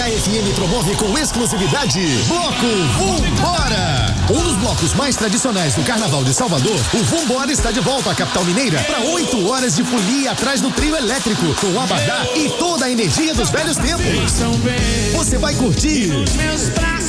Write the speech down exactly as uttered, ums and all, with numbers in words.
A F M promove com exclusividade Bloco Vambora! Um dos blocos mais tradicionais do Carnaval de Salvador, o Vambora está de volta à capital mineira para oito horas de folia atrás do trio elétrico, com abadá e toda a energia dos velhos tempos. Você vai curtir